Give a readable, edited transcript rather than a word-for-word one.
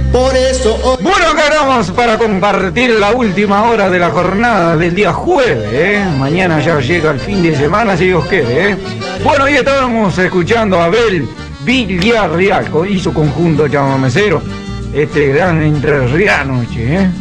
Por eso hoy... Bueno, acá vamos para compartir la última hora de la jornada del día jueves, ¿eh? Mañana ya llega el fin de semana, si Dios quiere, ¿eh? Bueno, hoy estábamos escuchando a Abel Villarreal y su conjunto chamamecero, este gran entrerriano, ¿eh?